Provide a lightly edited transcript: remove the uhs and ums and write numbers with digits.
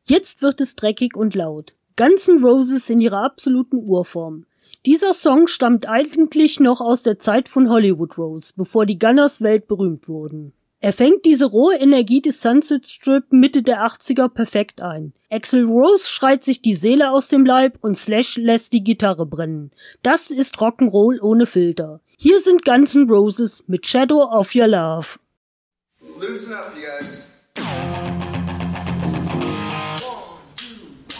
Jetzt wird es dreckig und laut. Guns N' Roses in ihrer absoluten Urform. Dieser Song stammt eigentlich noch aus der Zeit von Hollywood Rose, bevor die Gunners weltberühmt wurden. Er fängt diese rohe Energie des Sunset Strip Mitte der 80er perfekt ein. Axl Rose schreit sich die Seele aus dem Leib und Slash lässt die Gitarre brennen. Das ist Rock'n'Roll ohne Filter. Hier sind Guns N' Roses mit Shadow of Your Love. Listen up, you guys.